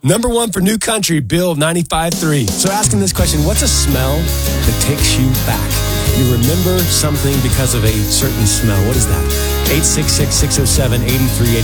Number one for New Country, Bill 95.3. So asking this question, what's a smell that takes you back? You remember something because of a certain smell. What is that? 866-607-8384.